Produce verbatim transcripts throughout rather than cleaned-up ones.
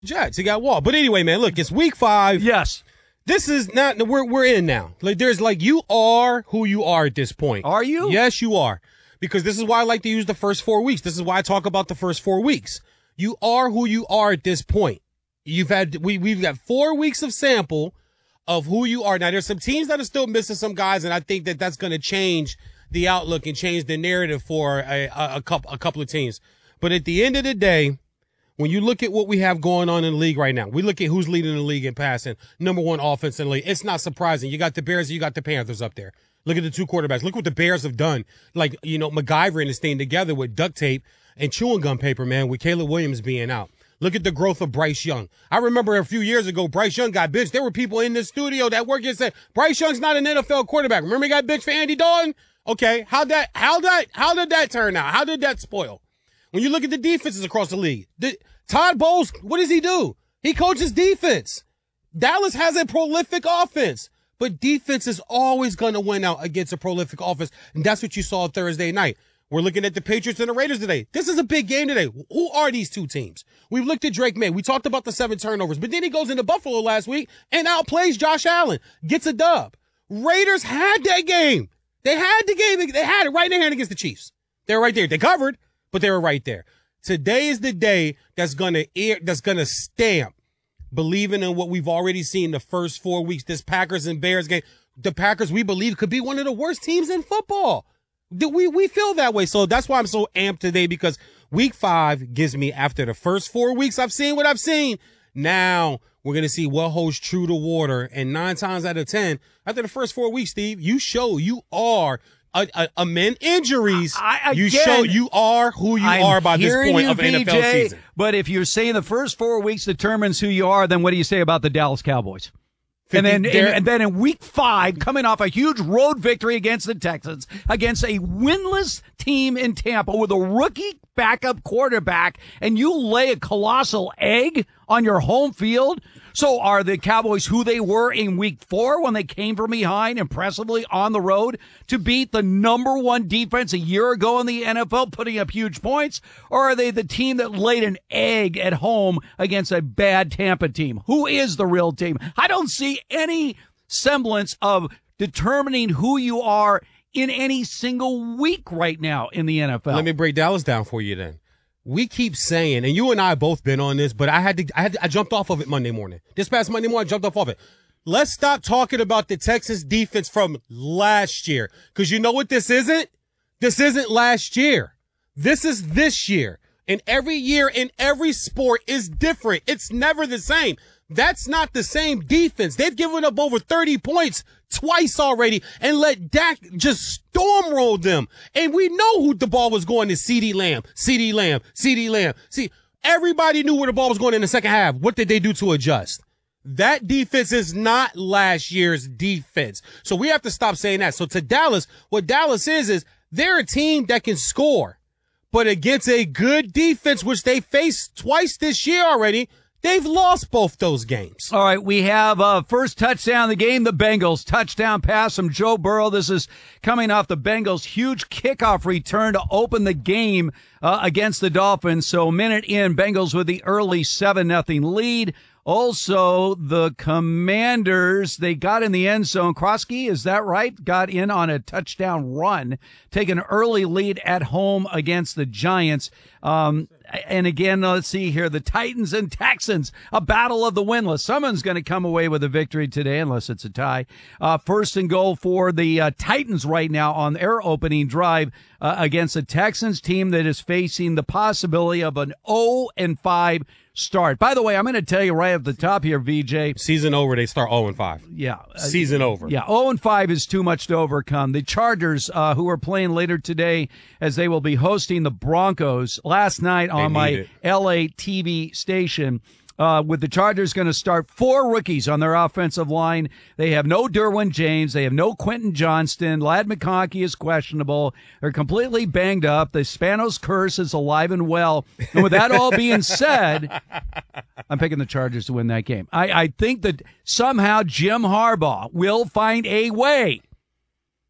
Jets. He got Wall. But anyway, man, look, it's week five. Yes. This is not, we're, we're in now. Like, there's like, you are who you are at this point. Are you? Yes, you are. Because this is why I like to use the first four weeks. This is why I talk about the first four weeks. You are who you are at this point. You've had, we, we've got four weeks of sample of who you are. Now, there's some teams that are still missing some guys, and I think that that's going to change the outlook and change the narrative for a, a, a couple, a couple of teams. But at the end of the day, when you look at what we have going on in the league right now, we look at who's leading the league in passing, number one offense in the league. It's not surprising. You got the Bears, you got the Panthers up there. Look at the two quarterbacks. Look what the Bears have done. Like, you know, MacGyver and this thing together with duct tape and chewing gum paper, man, with Caleb Williams being out. Look at the growth of Bryce Young. I remember a few years ago, Bryce Young got benched. There were people in the studio that worked and said, Bryce Young's not an N F L quarterback. Remember he got benched for Andy Dalton? Okay, how that, how that, how did that turn out? How did that spoil? When you look at the defenses across the league, the, Todd Bowles, what does he do? He coaches defense. Dallas has a prolific offense, but defense is always going to win out against a prolific offense, and that's what you saw Thursday night. We're looking at the Patriots and the Raiders today. This is a big game today. Who are these two teams? We've looked at Drake May. We talked about the seven turnovers, but then he goes into Buffalo last week and outplays Josh Allen, gets a dub. Raiders had that game. They had the game. They had it right in their hand against the Chiefs. They were right there. They covered, but they were right there. Today is the day that's going to that's going to stamp believing in what we've already seen the first four weeks. This Packers and Bears game. The Packers, we believe, could be one of the worst teams in football. We we feel that way. So that's why I'm so amped today, because week five gives me, after the first four weeks I've seen what I've seen, now we're going to see what holds true to water. And nine times out of ten, after the first four weeks, Steve, you show you are a, a, amend injuries. I, again, you show you are who you I'm are by this point you, of V J, N F L season. But if you're saying the first four weeks determines who you are, then what do you say about the Dallas Cowboys? And then, and, and then in week five, coming off a huge road victory against the Texans, against a winless team in Tampa with a rookie backup quarterback, and you lay a colossal egg on your home field. So are the Cowboys who they were in week four when they came from behind impressively on the road to beat the number one defense a year ago in the N F L, putting up huge points? Or are they the team that laid an egg at home against a bad Tampa team? Who is the real team? I don't see any semblance of determining who you are in any single week right now in the N F L. Let me break Dallas down for you then. We keep saying, and you and I both been on this, but I had to, I had to, I jumped off of it Monday morning. This past Monday morning, I jumped off of it. Let's stop talking about the Texas defense from last year. Cause you know what this isn't? This isn't last year. This is this year. And every year in every sport is different. It's never the same. That's not the same defense. They've given up over thirty points twice already and let Dak just stormroll them. And we know who the ball was going to. CeeDee Lamb, CeeDee Lamb, CeeDee Lamb. See, everybody knew where the ball was going in the second half. What did they do to adjust? That defense is not last year's defense. So we have to stop saying that. So to Dallas, what Dallas is, is they're a team that can score, but against a good defense, which they faced twice this year already, they've lost both those games. All right, we have uh, first touchdown of the game, the Bengals. Touchdown pass from Joe Burrow. This is coming off the Bengals' huge kickoff return to open the game uh, against the Dolphins. So minute in, Bengals with the early seven nothing lead. Also, the Commanders, they got in the end zone. Kroski, is that right? Got in on a touchdown run, take an early lead at home against the Giants. Um, and again, let's see here, the Titans and Texans, a battle of the winless. Someone's going to come away with a victory today, unless it's a tie. Uh, first and goal for the uh, Titans right now on their opening drive uh, against the Texans team that is facing the possibility of an oh and five start. By the way, I'm going to tell you right at the top here, V J. Season over, they start oh and five. Yeah. Season over. Yeah, oh and five is too much to overcome. The Chargers, uh, who are playing later today as they will be hosting the Broncos, last night on my it. L A T V station, Uh, with the Chargers going to start four rookies on their offensive line. They have no Derwin James. They have no Quentin Johnston. Ladd McConkey is questionable. They're completely banged up. The Spanos curse is alive and well. And with that all being said, I'm picking the Chargers to win that game. I, I think that somehow Jim Harbaugh will find a way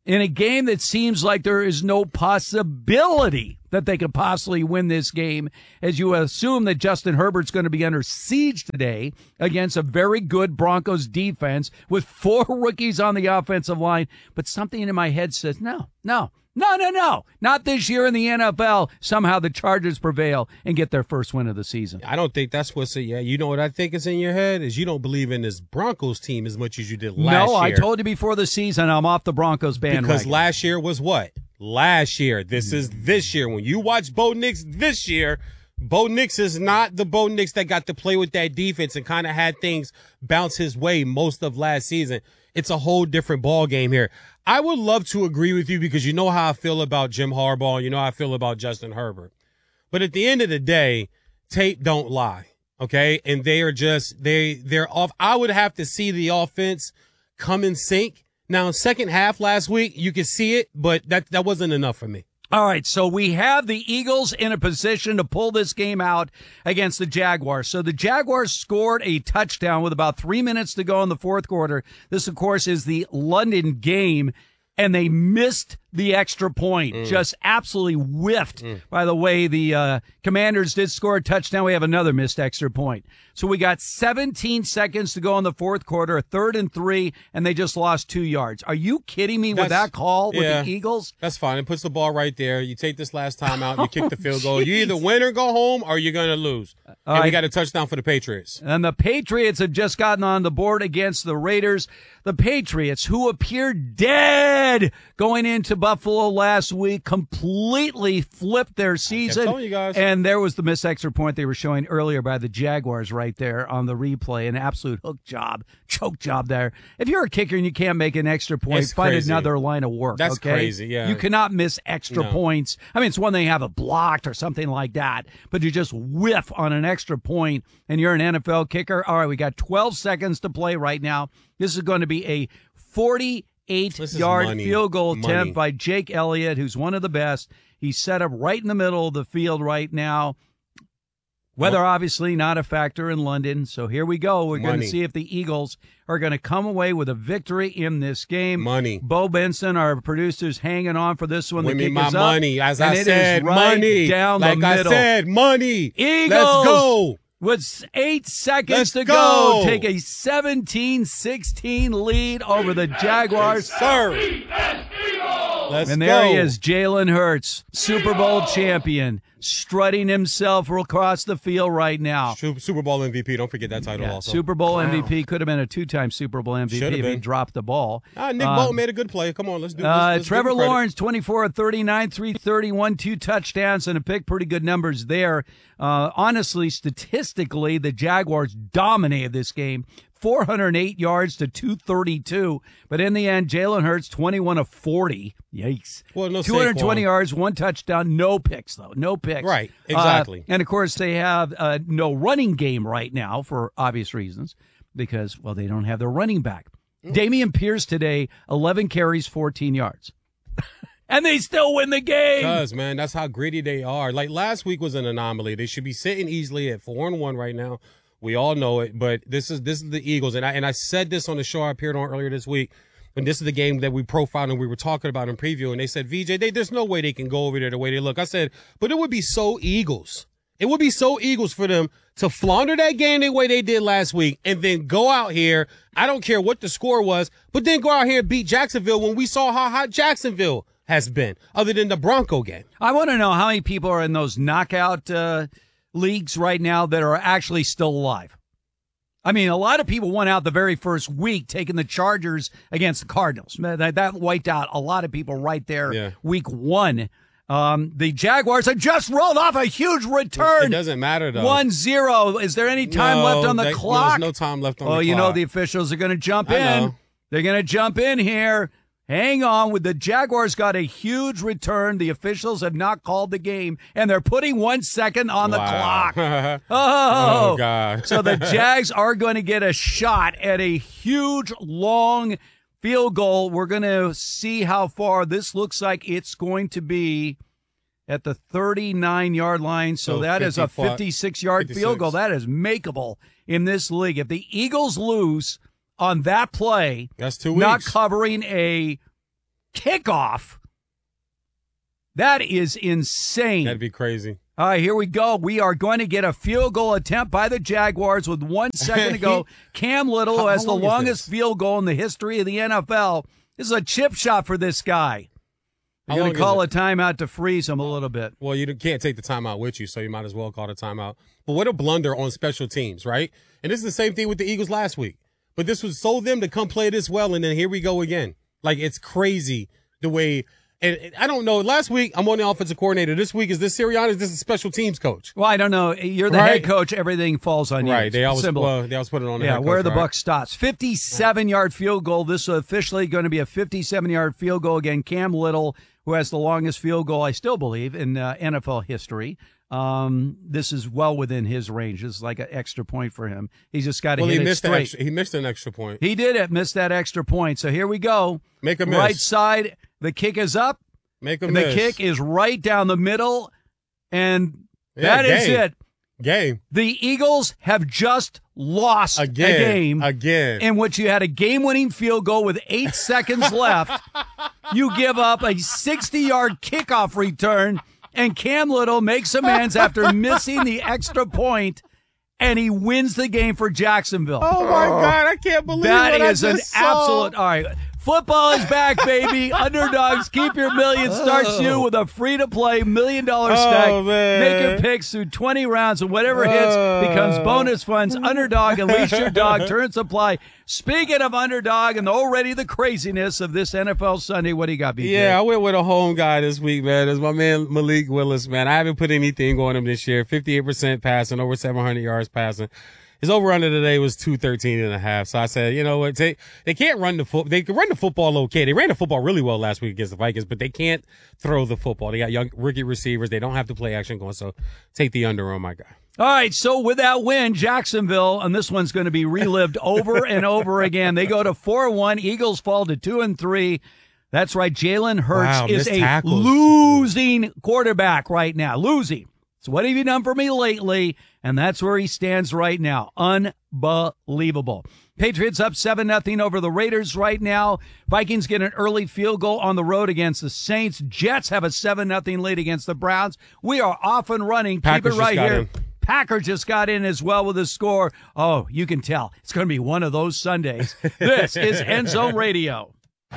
in a game that seems like there is no possibility that they could possibly win this game, as you assume that Justin Herbert's going to be under siege today against a very good Broncos defense with four rookies on the offensive line. But something in my head says, no, no, no, no, no, not this year in the N F L. Somehow the Chargers prevail and get their first win of the season. I don't think that's what's, yeah, you know what I think is in your head is you don't believe in this Broncos team as much as you did last no, year. No, I told you before the season I'm off the Broncos bandwagon. Because last year was what? Last year. This is this year. When you watch Bo Nix this year, Bo Nix is not the Bo Nix that got to play with that defense and kind of had things bounce his way most of last season. It's a whole different ball game here. I would love to agree with you because you know how I feel about Jim Harbaugh and you know how I feel about Justin Herbert. But at the end of the day, tape don't lie, okay? And they are just, they, they're off. I would have to see the offense come in sync. Now, second half last week, you could see it, but that, that wasn't enough for me. All right, so we have the Eagles in a position to pull this game out against the Jaguars. So the Jaguars scored a touchdown with about three minutes to go in the fourth quarter. This, of course, is the London game, and they missed the extra point. Mm. Just absolutely whiffed. Mm. By the way, the uh, Commanders did score a touchdown. We have another missed extra point. So we got seventeen seconds to go in the fourth quarter, a third and three, and they just lost two yards. Are you kidding me? That's, with that call with yeah, the Eagles? That's fine. It puts the ball right there. You take this last time out, you kick the field goal. You either win or go home, or you're going to lose. Uh, and right. we got a touchdown for the Patriots. And the Patriots have just gotten on the board against the Raiders. The Patriots, who appeared dead going into Buffalo last week, completely flipped their season. I'm telling you guys. And there was the missed extra point they were showing earlier by the Jaguars right there on the replay. An absolute hook job, choke job there. If you're a kicker and you can't make an extra point, it's find crazy. another line of work. That's okay? crazy, yeah. You cannot miss extra no. points. I mean, it's one thing you have it blocked or something like that, but you just whiff on an extra point and you're an N F L kicker. All right, we got twelve seconds to play right now. This is going to be a forty-eight-yard field goal attempt money. by Jake Elliott, who's one of the best. He's set up right in the middle of the field right now. Weather, well, obviously, not a factor in London. So here we go. We're going to see if the Eagles are going to come away with a victory in this game. Money. Bo Benson, our producer's hanging on for this one. Give the me my is money. Up, As I said, right money. Down like the middle. I said, money. Eagles. Let's go. With eight seconds Let's to go. go, take a seventeen sixteen lead over the Jaguars. Yes, sir. Let's and there go. he is, Jalen Hurts, Super Bowl champion, strutting himself across the field right now. Super Bowl M V P. Don't forget that title yeah, also. Super Bowl wow. M V P. Could have been a two-time Super Bowl M V P if he dropped the ball. Ah, Nick um, Bolton made a good play. Come on, let's do this. Uh, let's Trevor give him Lawrence, twenty-four of thirty-nine, three thirty-one, two touchdowns and a pick. Pretty good numbers there. Uh, honestly, statistically, the Jaguars dominated this game. four hundred eight yards to two thirty-two. But in the end, Jalen Hurts, twenty-one of forty. Yikes. Well, no two hundred twenty Saquon. yards, one touchdown, no picks, though. No picks. Right, exactly. Uh, and, of course, they have uh, no running game right now for obvious reasons because, well, they don't have their running back. Mm. Dameon Pierce today, eleven carries, fourteen yards. And they still win the game. Because, man, that's how gritty they are. Like, last week was an anomaly. They should be sitting easily at four and one right now. We all know it, but this is this is the Eagles. And I and I said this on the show I appeared on earlier this week. And this is the game that we profiled and we were talking about in preview. And they said, V J, they, there's no way they can go over there the way they look. I said, but it would be so Eagles. It would be so Eagles for them to flounder that game the way they did last week and then go out here. I don't care what the score was, but then go out here and beat Jacksonville when we saw how hot Jacksonville has been, other than the Bronco game. I want to know how many people are in those knockout uh, leagues right now that are actually still alive. I mean, a lot of people went out the very first week taking the Chargers against the Cardinals. That, that wiped out a lot of people right there yeah. week one. Um, the Jaguars have just rolled off a huge return. It doesn't matter, though. one zero. Is there any time no, left on the they, clock? No, there's no time left on oh, the clock. Oh, you know the officials are going to jump I in. know. They're going to jump in here. Hang on. With the Jaguars got a huge return. The officials have not called the game, and they're putting one second on the wow. clock. oh, oh, God. So the Jags are going to get a shot at a huge, long field goal. We're going to see how far this looks like it's going to be at the thirty-nine-yard line. So, so that is a fifty-six-yard field goal. That is makeable in this league. If the Eagles lose on that play, that's two weeks. Not covering a kickoff. That is insane. That'd be crazy. All right, here we go. We are going to get a field goal attempt by the Jaguars with one second to go. Cam Little, who has the longest field goal in the history of the N F L. This is a chip shot for this guy. You're going to call a timeout to freeze him a little bit. Well, you can't take the timeout with you, so you might as well call the timeout. But what a blunder on special teams, right? And this is the same thing with the Eagles last week. But this was so them to come play this well, and then here we go again. Like, it's crazy the way – and I don't know. Last week, I'm on the offensive coordinator. This week, is this Sirianni? Is this a special teams coach? Well, I don't know. You're the right? head coach. Everything falls on you. Right. They always, Simple. well, they always put it on the yeah, head coach, where the right? buck stops. fifty-seven-yard field goal. This is officially going to be a fifty-seven-yard field goal. Again, Cam Little, who has the longest field goal, I still believe, in uh, N F L history. Um, this is well within his range. This is like an extra point for him. He's just got to well, hit he it missed straight. Extra, he missed an extra point. He did it. Missed that extra point. So here we go. Make a miss. Right side. The kick is up. Make a and miss. The kick is right down the middle. And yeah, that game. is it. Game. The Eagles have just lost again, a game again. in which you had a game-winning field goal with eight seconds left. You give up a sixty-yard kickoff return, and Cam Little makes amends after missing the extra point, and he wins the game for Jacksonville. Oh, my God. I can't believe that what is I an just saw. absolute – all right. Football is back, baby. Underdogs, keep your million. Starts you with a free-to-play million-dollar stack. Oh, man. Make your picks through twenty rounds, and whatever hits becomes bonus funds. Underdog, unleash your dog. Turn supply. Speaking of underdog and already the craziness of this N F L Sunday, what do you got, B J? Yeah, I went with a home guy this week, man. It's my man Malik Willis, man. I haven't put anything on him this year. fifty-eight percent passing, over seven hundred yards passing. His over-under today was two thirteen and a half. So I said, you know what? They, they can't run the foot. They can run the football okay. They ran the football really well last week against the Vikings, but they can't throw the football. They got young rookie receivers. They don't have to play action going. So take the under on my guy. All right, so with that win, Jacksonville, and this one's going to be relived over and over again. They go to four one. Eagles fall to two and three. That's right. Jalen Hurts wow, is a tackles. losing quarterback right now. Losing. So what have you done for me lately? And that's where he stands right now. Unbelievable. Patriots up seven nothing over the Raiders right now. Vikings get an early field goal on the road against the Saints. Jets have a seven nothing lead against the Browns. We are off and running. Packers Keep it right just got here. in. Packers just got in as well with a score. Oh, you can tell. It's going to be one of those Sundays. This is End Zone Radio.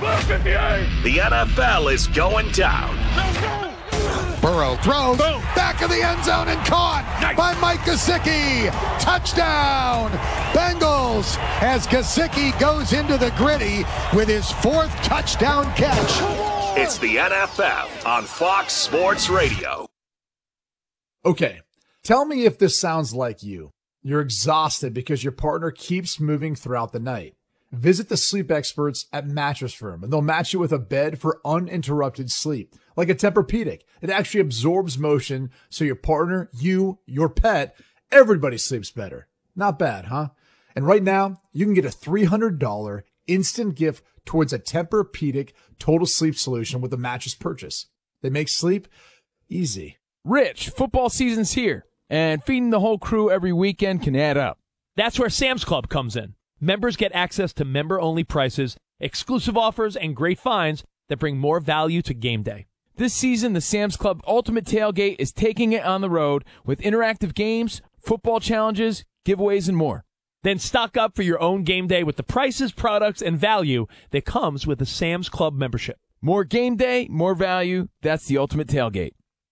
The N F L is going down. Burrow throws, Boom. Back of the end zone and caught nice. by Mike Gesicki. Touchdown, Bengals, as Gesicki goes into the gritty with his fourth touchdown catch. It's the N F L on Fox Sports Radio. Okay, tell me if this sounds like you. You're exhausted because your partner keeps moving throughout the night. Visit the sleep experts at Mattress Firm, and they'll match you with a bed for uninterrupted sleep, like a Tempur-Pedic. It actually absorbs motion, so your partner, you, your pet, everybody sleeps better. Not bad, huh? And right now, you can get a three hundred dollars instant gift towards a Tempur-Pedic total sleep solution with a mattress purchase. They make sleep easy. Rich, football season's here, and feeding the whole crew every weekend can add up. That's where Sam's Club comes in. Members get access to member-only prices, exclusive offers, and great finds that bring more value to game day. This season, the Sam's Club Ultimate Tailgate is taking it on the road with interactive games, football challenges, giveaways, and more. Then stock up for your own game day with the prices, products, and value that comes with a Sam's Club membership. More game day, more value. That's the Ultimate Tailgate.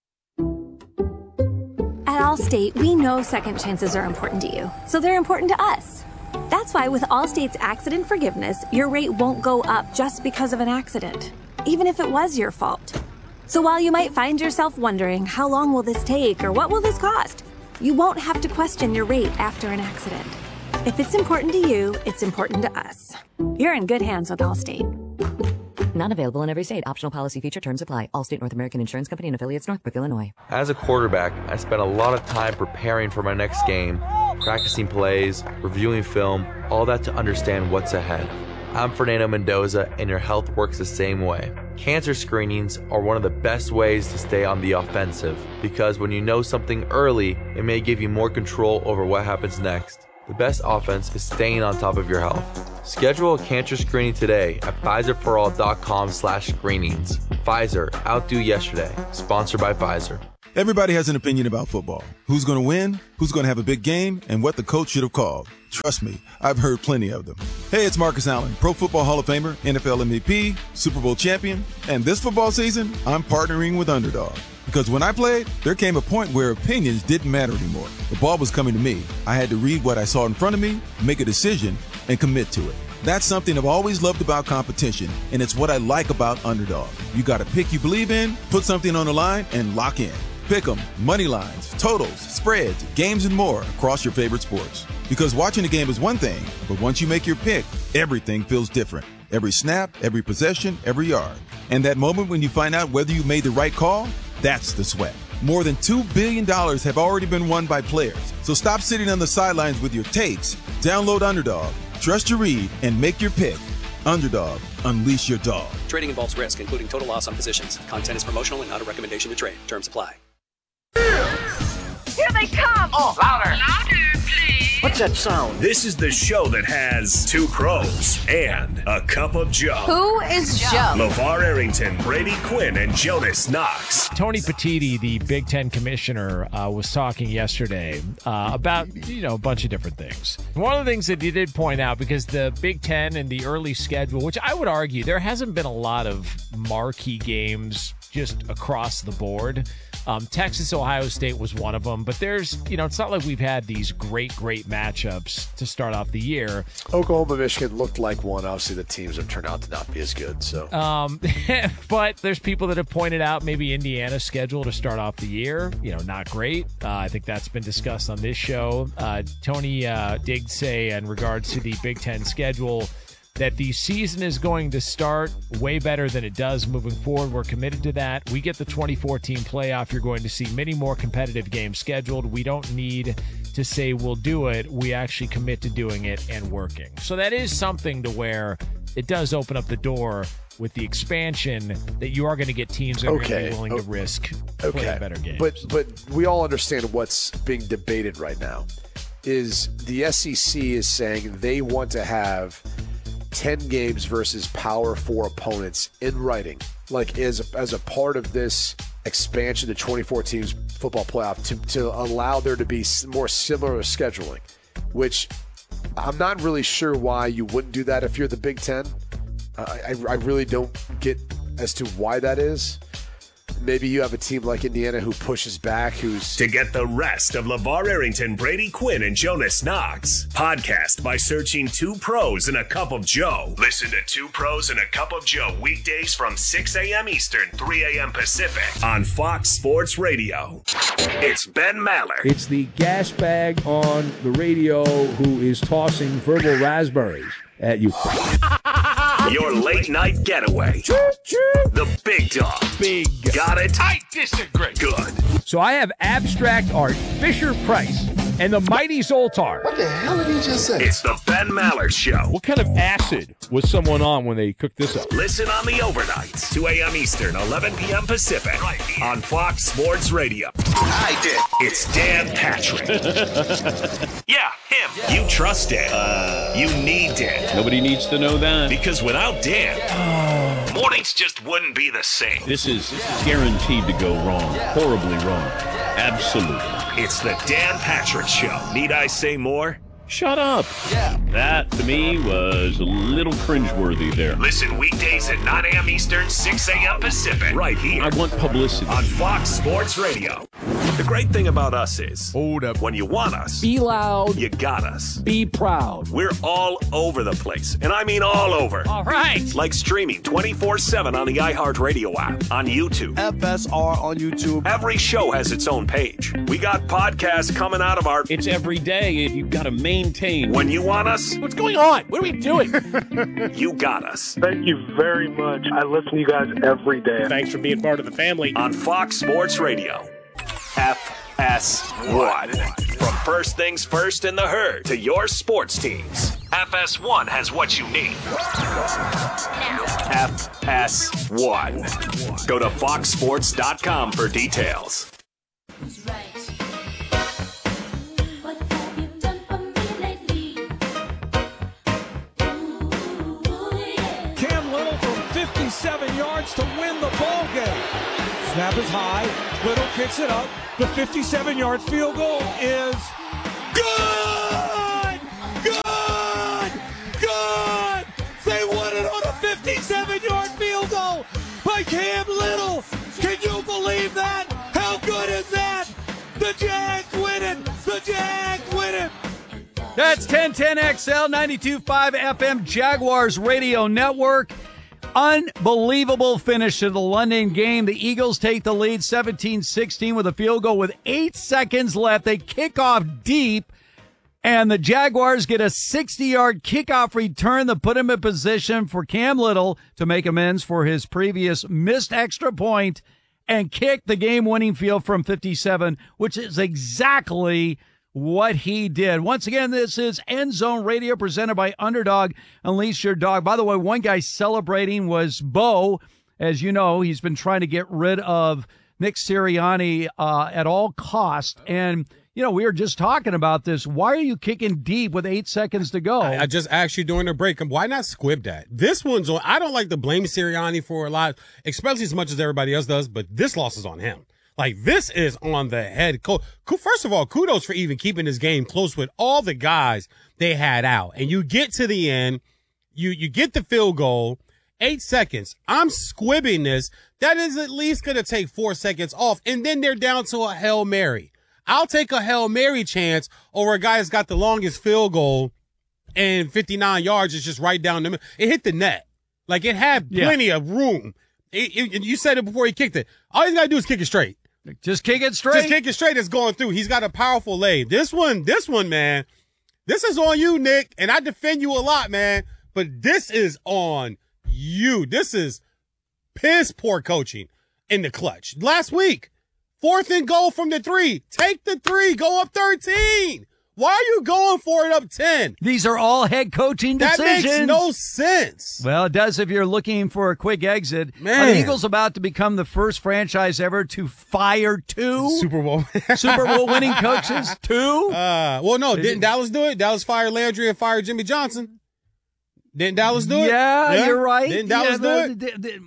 At Allstate, we know second chances are important to you, so they're important to us. That's why with Allstate's accident forgiveness, your rate won't go up just because of an accident, even if it was your fault. So while you might find yourself wondering, how long will this take or what will this cost? You won't have to question your rate after an accident. If it's important to you, it's important to us. You're in good hands with Allstate. Not available in every state. Optional policy feature terms apply. Allstate North American Insurance Company and affiliates, Northbrook, Illinois. As a quarterback, I spent a lot of time preparing for my next game, practicing plays, reviewing film, all that to understand what's ahead. I'm Fernando Mendoza, and your health works the same way. Cancer screenings are one of the best ways to stay on the offensive, because when you know something early, it may give you more control over what happens next. the best offense is staying on top of your health. Schedule a cancer screening today at Pfizerforall.com slash screenings. Pfizer, outdo yesterday. Sponsored by Pfizer. Everybody has an opinion about football. Who's going to win, who's going to have a big game, and what the coach should have called. Trust me, I've heard plenty of them. Hey, it's Marcus Allen, Pro Football Hall of Famer, N F L M V P, Super Bowl champion, and this football season, I'm partnering with Underdog. Because when I played, there came a point where opinions didn't matter anymore. The ball was coming to me. I had to read what I saw in front of me, make a decision, and commit to it. That's something I've always loved about competition, and it's what I like about Underdog. You got a pick you believe in, put something on the line, and lock in. Pick 'em, money lines, totals, spreads, games, and more across your favorite sports. Because watching a game is one thing, but once you make your pick, everything feels different. Every snap, every possession, every yard. And that moment when you find out whether you made the right call, that's the sweat. More than two billion dollars have already been won by players. So stop sitting on the sidelines with your takes. Download Underdog, trust your read, and make your pick. Underdog, unleash your dog. Trading involves risk, including total loss on positions. Content is promotional and not a recommendation to trade. Terms apply. Here they come! Oh, louder! Louder, please! What's that sound? This is the show that has two pros and a cup of Joe. Who is Joe? LeVar Arrington, Brady Quinn, and Jonas Knox. Tony Petitti, the Big Ten commissioner, uh, was talking yesterday uh, about, you know, a bunch of different things. One of the things that he did point out, because the Big Ten and the early schedule, which I would argue there hasn't been a lot of marquee games just across the board. Um, Texas, Ohio State was one of them, but there's, you know, it's not like we've had these great, great matchups to start off the year. Oklahoma, Michigan looked like one. Obviously, the teams have turned out to not be as good. So, um, but there's people that have pointed out maybe Indiana's schedule to start off the year, you know, not great. Uh, I think that's been discussed on this show. Uh, Tony uh, did say in regards to the Big Ten schedule that the season is going to start way better than it does moving forward. We're committed to that. We get the twenty fourteen playoff. You're going to see many more competitive games scheduled. We don't need to say we'll do it. We actually commit to doing it and working. So that is something to where it does open up the door with the expansion that you are going to get teams that are okay. going to be willing okay. to risk okay. playing better games. But but we all understand what's being debated right now is the S E C is saying they want to have ten games versus Power Four opponents in writing, like as a, as a part of this expansion to twenty-four teams football playoff to, to allow there to be more similar scheduling, which I'm not really sure why you wouldn't do that if you're the Big Ten. Uh, I, I really don't get as to why that is. Maybe you have a team like Indiana who pushes back, who's... To get the rest of LeVar Arrington, Brady Quinn, and Jonas Knox. Podcast by searching Two Pros and a Cup of Joe. Listen to Two Pros and a Cup of Joe weekdays from six a.m. Eastern, three a.m. Pacific on Fox Sports Radio. It's Ben Maller. It's the gas bag on the radio who is tossing verbal raspberries at you. Your late night getaway. The big dog. Big. Got it? I disagree. Good. So I have abstract art, Fisher Price, and the mighty Zoltar. What the hell did he just say? It's the Ben Maller Show. What kind of acid was someone on when they cooked this up? Listen on the overnights, two a.m. Eastern, eleven p.m. Pacific, right here on Fox Sports Radio. I did. It's Dan Patrick. Yeah, him. Yeah. You trust Dan. Uh, you need Dan. Nobody needs to know that. Because without Dan, oh. mornings just wouldn't be the same. This is guaranteed to go wrong. Horribly wrong. Absolutely. It's the Dan Patrick Show. Need I say more? Shut up. Yeah. That, to me, was a little cringeworthy there. Listen weekdays at nine a.m. Eastern, six a.m. Pacific. Right here. I want publicity. On Fox Sports Radio. The great thing about us is, hold up. When you want us, be loud. You got us. Be proud. We're all over the place. And I mean all over. All right. Like streaming twenty-four seven on the iHeartRadio app, on YouTube. F S R on YouTube. Every show has its own page. We got podcasts coming out of our... It's every day, and you've got to maintain. When you want us... What's going on? What are we doing? You got us. Thank you very much. I listen to you guys every day. Thanks for being part of the family. On Fox Sports Radio. F S one. From first things first in the herd to your sports teams. F S one has what you need. F S one. Go to fox sports dot com for details. yards to win the ball game. Snap is high. Little kicks it up. The fifty-seven-yard field goal is good! Good! Good! They won it on a fifty-seven-yard field goal by Cam Little. Can you believe that? How good is that? The Jags win it! The Jags win it! That's ten ten X L, ninety-two point five F M, Jaguars Radio Network. Unbelievable finish to the London game. The Eagles take the lead seventeen sixteen with a field goal with eight seconds left. They kick off deep, and the Jaguars get a sixty-yard kickoff return that put him in position for Cam Little to make amends for his previous missed extra point and kick the game-winning field from fifty-seven, which is exactly what he did. Once again, this is End Zone Radio presented by Underdog. Unleash your dog. By the way, one guy celebrating was Bo. As you know, he's been trying to get rid of Nick Sirianni uh, at all cost. And, you know, we were just talking about this. Why are you kicking deep with eight seconds to go? I, I just asked you during the break, why not squib that? This one's on. I don't like to blame Sirianni for a lot, especially as much as everybody else does, but this loss is on him. Like, this is on the head coach. First of all, kudos for even keeping this game close with all the guys they had out. And you get to the end, you, you get the field goal, eight seconds. I'm squibbing this. That is at least going to take four seconds off. And then they're down to a Hail Mary. I'll take a Hail Mary chance over a guy that's got the longest field goal and fifty-nine yards is just right down the middle. It hit the net. Like, it had plenty yeah. of room. It, it, you said it before he kicked it. All he's got to do is kick it straight. Just kick it straight. Just kick it straight. It's going through. He's got a powerful leg. This one, this one, man, this is on you, Nick. And I defend you a lot, man. But this is on you. This is piss poor coaching in the clutch. Last week, fourth and goal from the three. Take the three. Go up thirteen. Why are you going for it up ten? These are all head coaching decisions. That makes no sense. Well, it does if you're looking for a quick exit. Man. Are the Eagles about to become the first franchise ever to fire two Super Bowl Super Bowl winning coaches? Two? Uh, well, no, didn't Dallas do it? Dallas fired Landry and fired Jimmy Johnson. Didn't Dallas do it? Yeah, yeah. You're right. Didn't Dallas yeah, do the, it? the, the,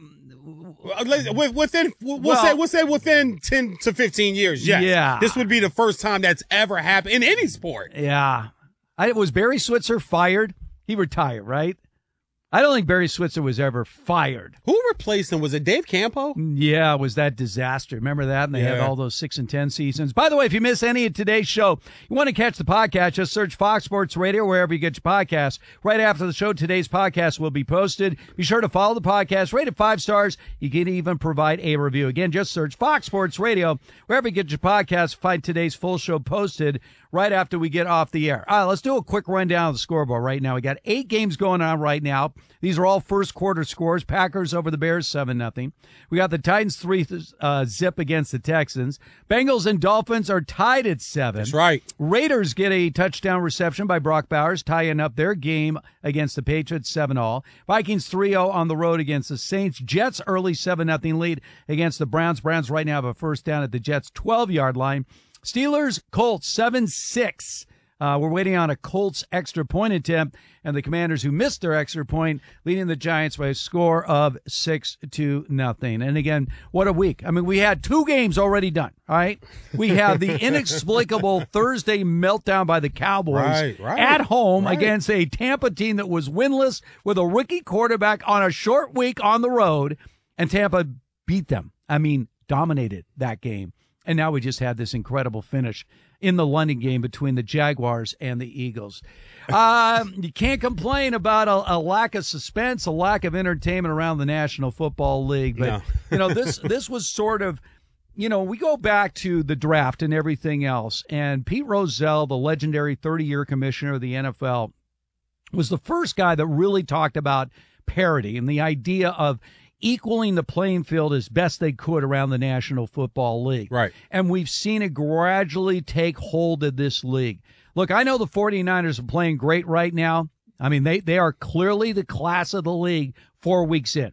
Within, we'll, well, say, we'll say within ten to fifteen years, yes. Yeah. This would be the first time that's ever happened in any sport. Yeah. I, was Barry Switzer fired? He retired, right? I don't think Barry Switzer was ever fired. Who replaced him? Was it Dave Campo? Yeah, it was that disaster. Remember that? And they yeah. had all those six and ten seasons. By the way, if you miss any of today's show, you want to catch the podcast, just search Fox Sports Radio wherever you get your podcasts. Right after the show, today's podcast will be posted. Be sure to follow the podcast, rate it five stars. You can even provide a review. Again, just search Fox Sports Radio wherever you get your podcasts. Find today's full show posted right after we get off the air. All right, let's do a quick rundown of the scoreboard right now. We got eight games going on right now. These are all first quarter scores. Packers over the Bears, seven nothing. We got the Titans three uh, zip against the Texans. Bengals and Dolphins are tied at seven. That's right. Raiders get a touchdown reception by Brock Bowers, tying up their game against the Patriots, seven all. Vikings three oh on the road against the Saints. Jets early seven nothing lead against the Browns. Browns right now have a first down at the Jets' twelve-yard line. Steelers, Colts, seven six. Uh, we're waiting on a Colts extra point attempt, and the Commanders, who missed their extra point, leading the Giants by a score of six to nothing. And again, what a week. I mean, we had two games already done, all right? We have the inexplicable Thursday meltdown by the Cowboys right, right, at home right. against a Tampa team that was winless with a rookie quarterback on a short week on the road, and Tampa beat them. I mean, dominated that game. And now we just had this incredible finish in the London game between the Jaguars and the Eagles. Uh, you can't complain about a, a lack of suspense, a lack of entertainment around the National Football League. But, no. you know, this this was sort of, you know, we go back to the draft and everything else. And Pete Rozelle, the legendary thirty-year commissioner of the N F L, was the first guy that really talked about parity and the idea of equaling the playing field as best they could around the National Football League. Right. And we've seen it gradually take hold of this league. Look, I know the 49ers are playing great right now. I mean, they, they are clearly the class of the league four weeks in.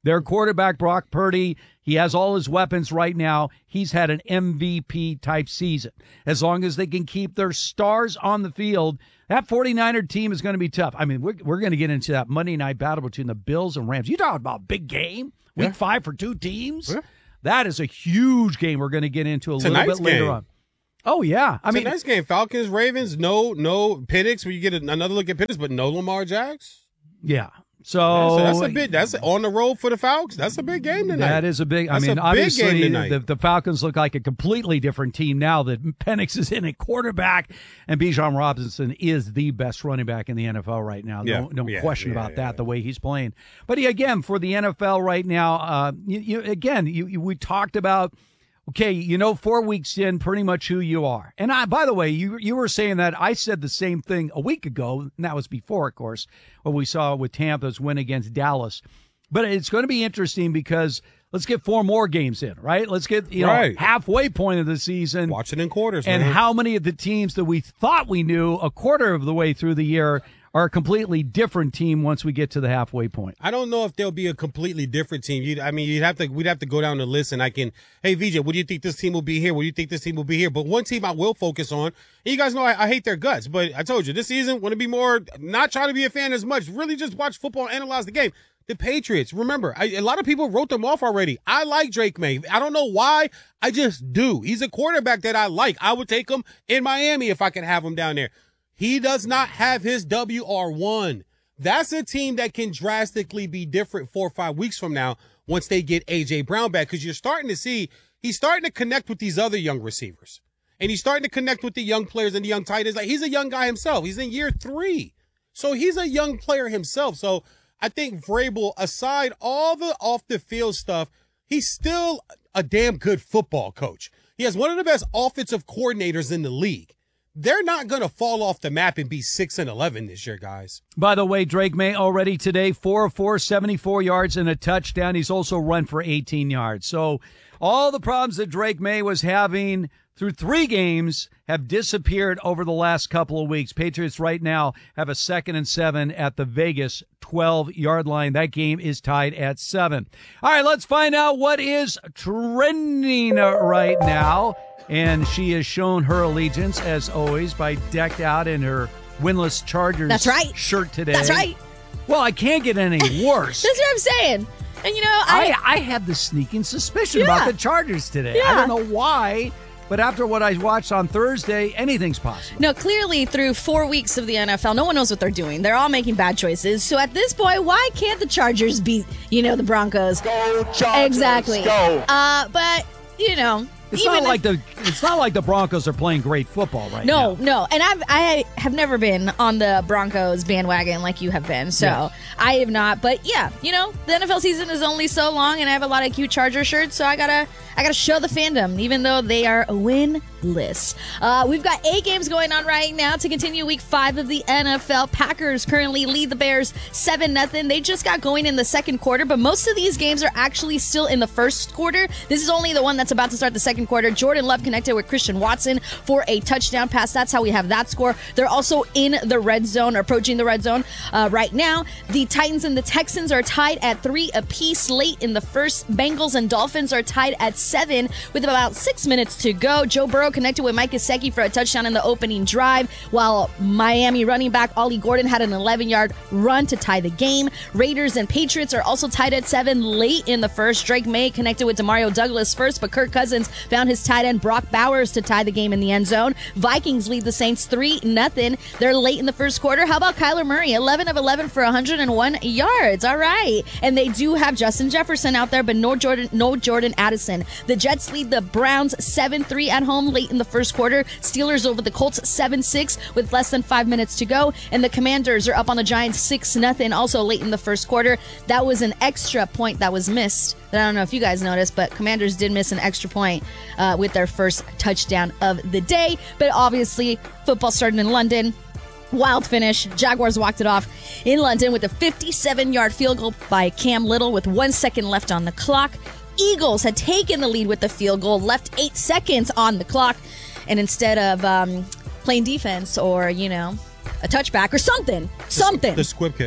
Their quarterback, Brock Purdy, he has all his weapons right now. He's had an M V P-type season. As long as they can keep their stars on the field, that 49er team is going to be tough. I mean, we're, we're going to get into that Monday night battle between the Bills and Rams. You talking about big game? Week yeah. five for two teams? Yeah. That is a huge game we're going to get into a Tonight's little bit later game. on. Oh, yeah. I mean, tonight's game, Falcons, Ravens, no no Penix. We get another look at Penix, but no Lamar Jackson. Yeah. So, yeah, so that's a big. That's on the road for the Falcons. That's a big game tonight. That is a big. That's I mean, a obviously, big game the, the Falcons look like a completely different team now that Penix is in at quarterback, and Bijan Robinson is the best running back in the N F L right now. Yeah. No, no yeah, question yeah, about yeah, that. yeah. The way he's playing, but he, again, for the N F L right now, uh, you, you again, you, you we talked about. Okay, you know, four weeks in, pretty much who you are. And I, by the way, you you were saying that I said the same thing a week ago, and that was before, of course, what we saw with Tampa's win against Dallas. But it's going to be interesting because let's get four more games in, right? Let's get, you know, right. halfway point of the season. Watch it in quarters, And man. how many of the teams that we thought we knew a quarter of the way through the year are a completely different team once we get to the halfway point. I don't know if there'll be a completely different team. You'd, I mean, you'd have to. We'd have to go down the list, and I can. Hey, V J, what do you think this team will be here? What do you think this team will be here? But one team I will focus on. And you guys know I, I hate their guts, but I told you this season want to be more. Not trying to be a fan as much. Really, just watch football, analyze the game. The Patriots. Remember, I, a lot of people wrote them off already. I like Drake May. I don't know why. I just do. He's a quarterback that I like. I would take him in Miami if I could have him down there. He does not have his W R one. That's a team that can drastically be different four or five weeks from now once they get A J. Brown back, because you're starting to see he's starting to connect with these other young receivers. And he's starting to connect with the young players and the young tight ends. Like, he's a young guy himself. He's in year three. So he's a young player himself. So I think Vrabel, aside all the off-the-field stuff, he's still a damn good football coach. He has one of the best offensive coordinators in the league. They're not going to fall off the map and be six and eleven this year, guys. By the way, Drake May already today, four of four, seventy-four yards and a touchdown. He's also run for eighteen yards. So all the problems that Drake May was having through three games have disappeared over the last couple of weeks. Patriots right now have a second and seven at the Vegas twelve-yard line. That game is tied at seven. All right, let's find out what is trending right now. And she has shown her allegiance, as always, by decked out in her winless Chargers That's right. shirt today. That's right. Well, I can't get any worse. That's what I'm saying. And, you know, I... I, I had the sneaking suspicion Yeah. about the Chargers today. Yeah. I don't know why, but after what I watched on Thursday, anything's possible. No, clearly through four weeks of the N F L, no one knows what they're doing. They're all making bad choices. So at this point, why can't the Chargers beat, you know, the Broncos? Go Chargers! Exactly. Go! Uh, but, you know... It's Even not if- like the it's not like the Broncos are playing great football right No, now. no. And I've, I have never been on the Broncos bandwagon like you have been. So Yes. I have not. But yeah, you know, the N F L season is only so long, and I have a lot of cute Charger shirts. So I gotta, I gotta show the fandom, even though they are winless. Uh, we've got eight games going on right now to continue week five of the N F L. Packers currently lead the Bears seven nothing. They just got going in the second quarter, but most of these games are actually still in the first quarter. This is only the one that's about to start the second quarter. Jordan Love connected with Christian Watson for a touchdown pass. That's how we have that score. They're also in the red zone, or approaching the red zone uh, right now. The Titans and the Texans are tied at three apiece late in the first. Bengals and Dolphins are tied at seven with about six minutes to go. Joe Burrow connected with Mike Gesicki for a touchdown in the opening drive, while Miami running back Ollie Gordon had an eleven-yard run to tie the game. Raiders and Patriots are also tied at seven late in the first. Drake May connected with Demario Douglas first, but Kirk Cousins found his tight end Brock Bowers to tie the game in the end zone. Vikings lead the Saints three nothing. They're late in the first quarter. How about Kyler Murray? eleven of eleven for one hundred one yards. All right. And they do have Justin Jefferson out there, but no Jordan, no Jordan Addison. The Jets lead the Browns seven three at home late in the first quarter. Steelers over the Colts seven six with less than five minutes to go. And the Commanders are up on the Giants six nothing also late in the first quarter. That was an extra point that was missed. I don't know if you guys noticed, but Commanders did miss an extra point uh, with their first touchdown of the day. But obviously, football started in London. Wild finish. Jaguars walked it off in London with a fifty-seven-yard field goal by Cam Little with one second left on the clock. Eagles had taken the lead with the field goal, left eight seconds on the clock, and instead of um, playing defense or, you know, a touchback or something, something. The squib kick.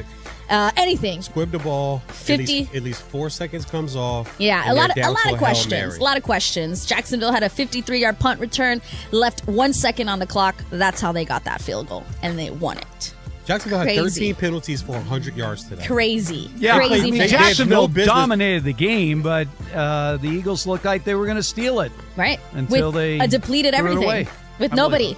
Uh, anything. Squib the ball. fifty. At least, at least four seconds comes off. Yeah, a lot of a lot of a questions. A lot of questions. Jacksonville had a fifty-three-yard punt return, left one second on the clock. That's how they got that field goal, and they won it. Jacksonville Crazy. had thirteen penalties for one hundred yards today. Crazy. Yeah, Crazy. I mean, They- they had Jacksonville no business. dominated the game, but uh, the Eagles looked like they were going to steal it. Right. Until With they a depleted threw it everything. away. With nobody.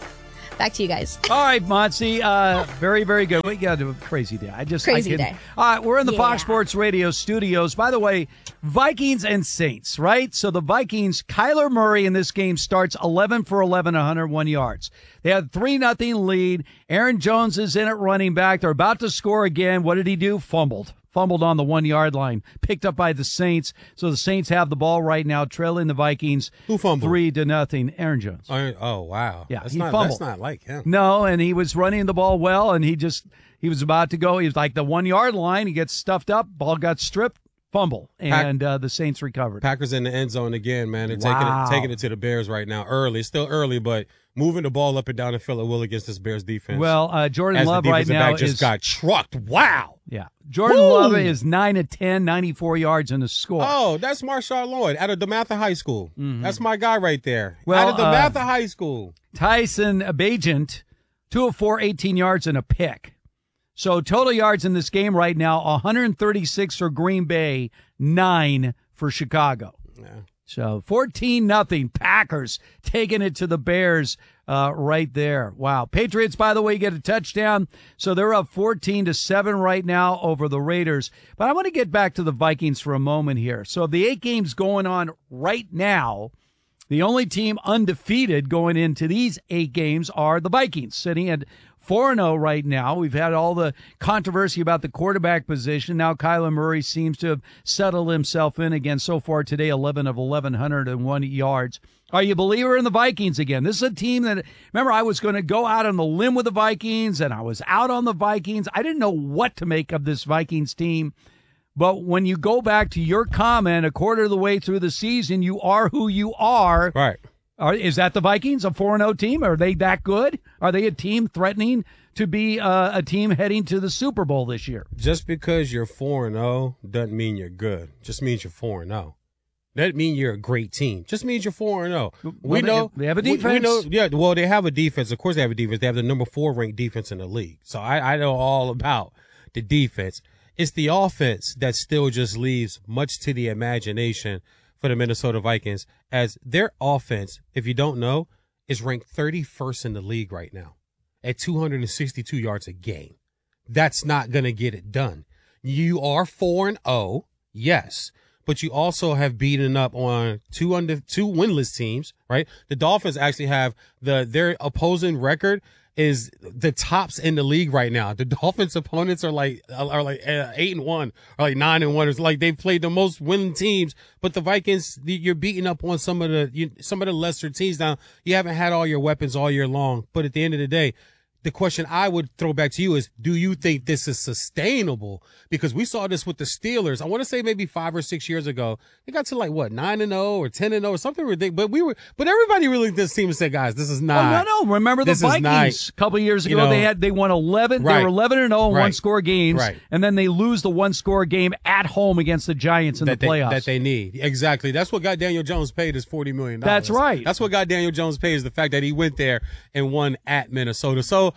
Back to you guys. All right, Monty. Uh, very, very good. We got a crazy day. I just Crazy I couldn't- day. All right, we're in the Yeah. Fox Sports Radio studios. By the way, Vikings and Saints, right? So the Vikings, Kyler Murray in this game starts eleven for eleven, one hundred one yards. They had three nothing lead. Aaron Jones is in at running back. They're about to score again. What did he do? Fumbled. Fumbled on the one-yard line. Picked up by the Saints. So the Saints have the ball right now, trailing the Vikings. Who fumbled? Three to nothing. Aaron Jones. Oh, oh, wow. Yeah, that's he not, fumbled. That's not like him. No, and he was running the ball well, and he just he was about to go. He was like the one yard line. He gets stuffed up. Ball got stripped. Fumble, and uh, the Saints recovered. Packers in the end zone again, man. They're Wow. taking it, taking it to the Bears right now. Early, it's still early, but moving the ball up and down the field at will against this Bears defense. Well, uh, Jordan As the Love right defensive now back just is got trucked. Wow. Yeah, Jordan Woo! Love is nine of ten, ninety-four yards in the score. Oh, that's Marshawn Lloyd out of DeMatha High School. That's my guy right there. Well, out of uh, DeMatha High School. Tyson Bagent, two of four, eighteen yards and a pick. So total yards in this game right now, one hundred thirty-six for Green Bay, nine for Chicago. Yeah. So fourteen nothing. Packers taking it to the Bears uh, right there. Wow. Patriots, by the way, get a touchdown. So they're up fourteen to seven right now over the Raiders. But I want to get back to the Vikings for a moment here. So the eight games going on right now, the only team undefeated going into these eight games are the Vikings, sitting at four and oh right now. We've had all the controversy about the quarterback position. Now Kyler Murray seems to have settled himself in again so far today, eleven of eleven, one hundred one yards. Are you a believer in the Vikings again? This is a team that, remember, I was going to go out on the limb with the Vikings, and I was out on the Vikings. I didn't know what to make of this Vikings team. But when you go back to your comment, a quarter of the way through the season, you are who you are. Right. Are, is that the Vikings, a four and oh team? Are they that good? Are they a team threatening to be uh, a team heading to the Super Bowl this year? Just because you're four and oh doesn't mean you're good. Just means you're four and oh. Doesn't mean you're a great team. Just means you're four and oh. We Well, they- know they have a we- We, defense. know, yeah, well, they have a defense. Of course, they have a defense. They have the number four ranked defense in the league. So I, I know all about the defense. It's the offense that still just leaves much to the imagination for the Minnesota Vikings, as their offense, if you don't know, is ranked thirty-first in the league right now at two hundred sixty-two yards a game. That's not going to get it done. You are four and oh, yes, but you also have beaten up on two under two winless teams, right? The Dolphins actually have the their opposing record is the tops in the league right now. The Dolphins' opponents are like are like uh, eight and one, or like nine and one. It's like they've played the most winning teams. But the Vikings, you're beating up on some of the you, some of the lesser teams. Now you haven't had all your weapons all year long, but at the end of the day, the question I would throw back to you is, do you think this is sustainable? Because we saw this with the Steelers. I want to say maybe five or six years ago. They got to like, what, nine and oh or ten and oh or something ridiculous. But we were, but everybody really just seemed to say, guys, this is not. Oh, no, no. Remember the this is not- Vikings a couple of years ago? you know, they had they won eleven. They right. were eleven and oh in Right. one score games, Right. and then they lose the one score game at home against the Giants in that the playoffs. They, that they need. Exactly. That's what got Daniel Jones paid his forty million dollars. That's right. That's what got Daniel Jones paid, is the fact that he went there and won at Minnesota. So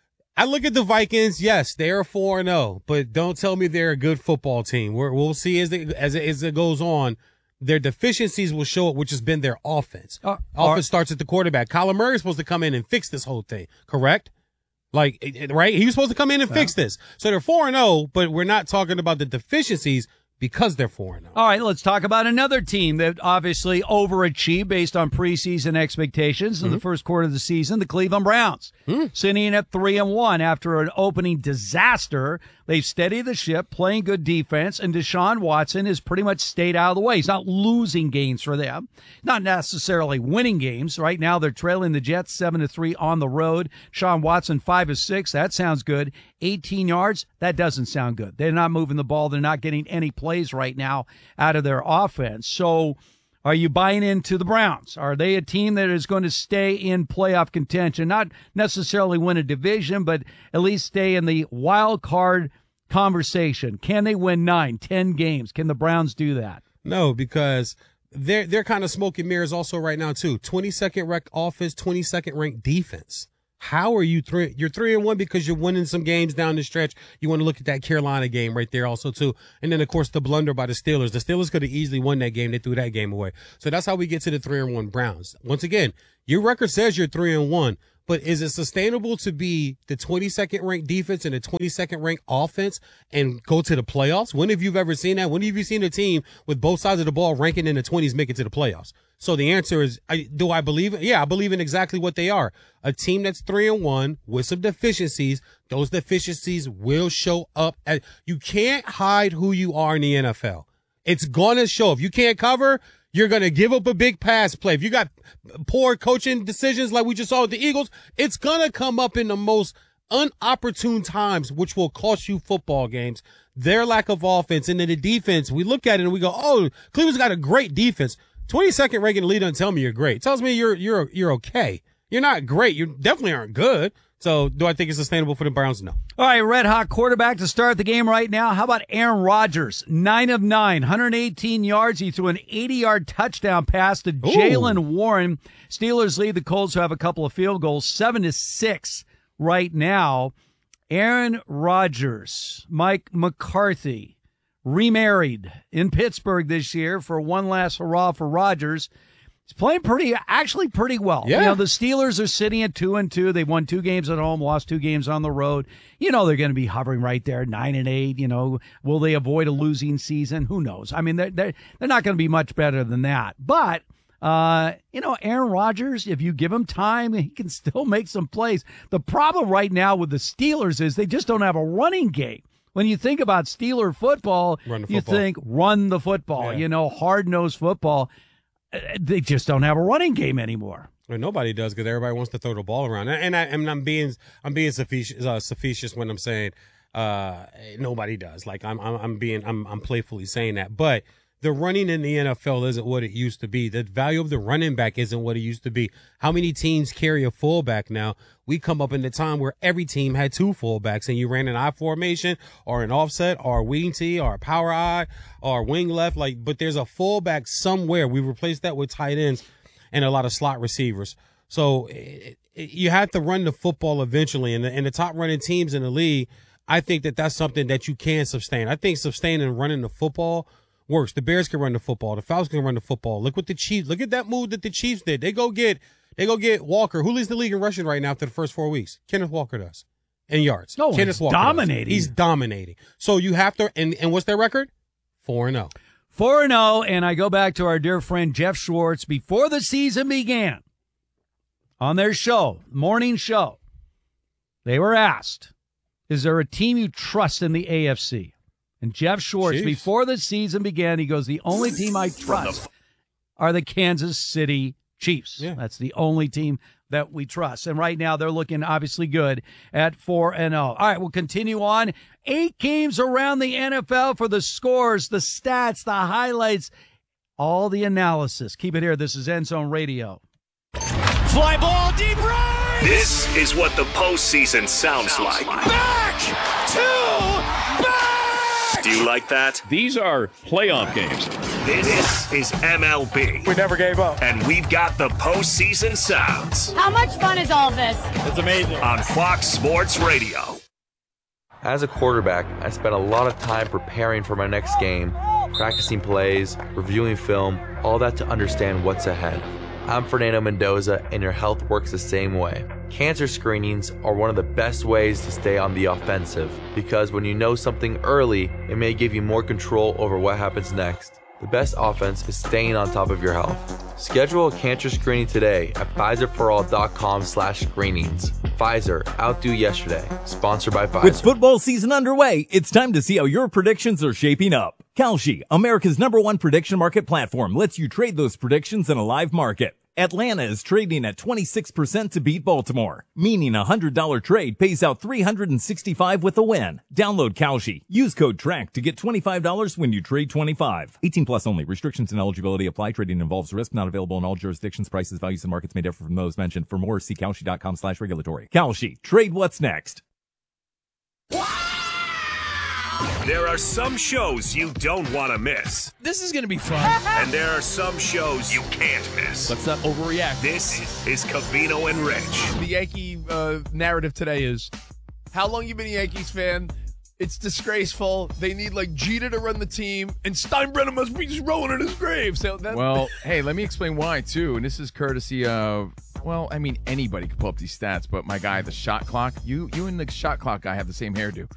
I look at the Vikings. Yes, they are four and oh, but don't tell me they're a good football team. We're, we'll see as it, as, it, as it goes on. Their deficiencies will show up, which has been their offense. Uh, offense are- starts at the quarterback. Kyler Murray is supposed to come in and fix this whole thing, correct? Like, it- right? He was supposed to come in and fix this. So they're four and oh, but we're not talking about the deficiencies because they're four and oh. All right, let's talk about another team that obviously overachieved based on preseason expectations in Mm-hmm. the first quarter of the season, the Cleveland Browns. Mm. Sitting at three and one after an opening disaster. They've steadied the ship, playing good defense, and Deshaun Watson has pretty much stayed out of the way. He's not losing games for them, not necessarily winning games. Right now, they're trailing the Jets seven to three on the road. Deshaun Watson five of six. That sounds good. eighteen yards. That doesn't sound good. They're not moving the ball. They're not getting any plays right now out of their offense. So, are you buying into the Browns? Are they a team that is going to stay in playoff contention? Not necessarily win a division, but at least stay in the wild card conversation. Can they win nine, ten games? Can the Browns do that? No, because they're they're kind of smoke and mirrors also right now too. twenty-second ranked offense, twenty-second ranked defense. How are you three? You're three and one because you're winning some games down the stretch. You want to look at that Carolina game right there also too, and then of course the blunder by the Steelers. The Steelers could have easily won that game. They threw that game away. So that's how we get to the three and one Browns. Once again, your record says you're three and one, but is it sustainable to be the twenty-second ranked defense and the twenty-second ranked offense and go to the playoffs? When have you ever seen that? When have you seen a team with both sides of the ball ranking in the twenties make it to the playoffs? So the answer is, I, do I believe it? Yeah, I believe in exactly what they are. A team that's three and one with some deficiencies. Those deficiencies will show up. At, you can't hide who you are in the N F L. It's going to show. If you can't cover, you're going to give up a big pass play. If you got poor coaching decisions like we just saw with the Eagles, it's going to come up in the most unopportune times, which will cost you football games. Their lack of offense and then the defense, we look at it and we go, oh, Cleveland's got a great defense. twenty-second ranking lead doesn't tell me you're great. It tells me you're you're you're okay. You're not great. You definitely aren't good. So do I think it's sustainable for the Browns? No. All right, red hot quarterback to start the game right now. How about Aaron Rodgers? Nine of nine, one hundred eighteen yards. He threw an eighty-yard touchdown pass to Jaylen Warren. Steelers lead the Colts, who have a couple of field goals, seven to six right now. Aaron Rodgers, Mike McCarthy, remarried in Pittsburgh this year for one last hurrah for Rodgers. He's playing pretty, actually pretty well. Yeah. You know, the Steelers are sitting at two and two. They've won two games at home, lost two games on the road. You know, they're going to be hovering right there, nine and eight. You know, will they avoid a losing season? Who knows? I mean, they're, they're, they're not going to be much better than that. But, uh, you know, Aaron Rodgers, if you give him time, he can still make some plays. The problem right now with the Steelers is they just don't have a running game. When you think about Steeler football, football. you think run the football, Yeah. you know, hard-nosed football. They just don't have a running game anymore. Well, nobody does because everybody wants to throw the ball around, and I, and I'm being I'm being facetious, uh, facetious when I'm saying uh, nobody does. Like I'm I'm, I'm being I'm I'm playfully saying that, but the running in the N F L isn't what it used to be. The value of the running back isn't what it used to be. How many teams carry a fullback now? We come up in the time where every team had two fullbacks, and you ran an I formation or an offset or a wing T or a power I or wing left. Like, but there's a fullback somewhere. We replaced that with tight ends and a lot of slot receivers. So it, it, you have to run the football eventually, and the, and the top running teams in the league, I think that that's something that you can sustain. I think sustaining running the football works. The Bears can run the football. The Falcons can run the football. Look what the Chiefs, look at that move that the Chiefs did. They go get, they go get Walker. Who leads the league in rushing right now after the first four weeks? Kenneth Walker does. In yards. No, Kenneth he's Walker dominating. Does. He's dominating. So you have to, and, and what's their record? four and oh. four and oh, and I go back to our dear friend Jeff Schwartz. Before the season began, on their show, morning show, they were asked, is there a team you trust in the A F C? And Jeff Schwartz, Chiefs. before the season began, he goes, the only team I trust are the Kansas City Chiefs. Yeah. That's the only team that we trust. And right now they're looking obviously good at four and oh. All right, we'll continue on. Eight games around the N F L for the scores, the stats, the highlights, all the analysis. Keep it here. This is End Zone Radio. Fly ball deep right. This is what the postseason sounds like. Back to back. Do you like that? These are playoff games. This is M L B. We never gave up. And we've got the postseason sounds How much fun is all this? It's amazing. on Fox Sports Radio. As a quarterback, I spent a lot of time preparing for my next game, practicing plays, reviewing film, all that to understand what's ahead. I'm Fernando Mendoza, and your health works the same way. Cancer screenings are one of the best ways to stay on the offensive, because when you know something early, it may give you more control over what happens next. The best offense is staying on top of your health. Schedule a cancer screening today at Pfizer For All dot com slash screenings. Pfizer, outdo yesterday. Sponsored by Pfizer. With football season underway, it's time to see how your predictions are shaping up. Kalshi, America's number one prediction market platform, lets you trade those predictions in a live market. Atlanta is trading at twenty-six percent to beat Baltimore, meaning a one hundred dollars trade pays out three hundred sixty-five dollars with a win. Download Kalshi. Use code TRACK to get twenty-five dollars when you trade twenty-five dollars. eighteen plus only. Restrictions and eligibility apply. Trading involves risk. Not available in all jurisdictions. Prices, values, and markets may differ from those mentioned. For more, see Kalshi dot com slash regulatory. Kalshi. Trade what's next. There are some shows you don't want to miss. This is going to be fun. And there are some shows you can't miss. Let's not overreact. This is Covino and Rich. The Yankee uh, narrative today is, how long you been a Yankees fan? It's disgraceful. They need, like, Jeter to run the team, and Steinbrenner must be just rolling in his grave. So that- Well, hey, let me explain why, too. And this is courtesy of, well, I mean, anybody could pull up these stats, but my guy, the shot clock, you you and the shot clock guy have the same hairdo.